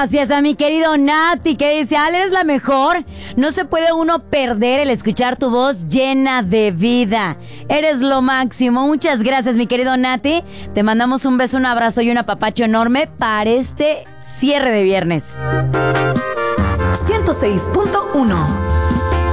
gracias a mi querido Nati, que dice, Ale, eres la mejor. No se puede uno perder el escuchar tu voz llena de vida. Eres lo máximo. Muchas gracias, mi querido Nati. Te mandamos un beso, un abrazo y un apapacho enorme para este cierre de viernes. 106.1